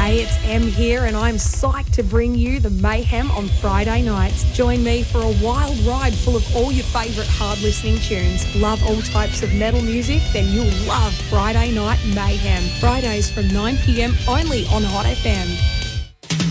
Hey, it's Em here, and I'm psyched to bring you the mayhem on Friday nights. Join me for a wild ride full of all your favourite hard listening tunes. Love all types of metal music? Then you'll love Friday Night Mayhem. Fridays from 9 p.m. only on Hot FM.